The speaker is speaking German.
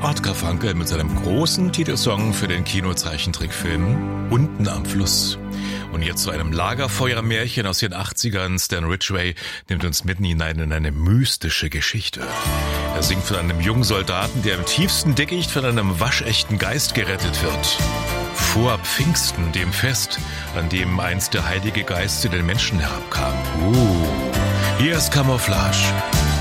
Art Garfunkel mit seinem großen Titelsong für den Kinozeichentrickfilm Unten am Fluss. Und jetzt zu einem Lagerfeuermärchen aus den 80ern. Stan Ridgway nimmt uns mitten hinein in eine mystische Geschichte. Er singt von einem jungen Soldaten, der im tiefsten Dickicht von einem waschechten Geist gerettet wird. Vor Pfingsten, dem Fest, an dem einst der Heilige Geist zu den Menschen herabkam. Hier ist Camouflage.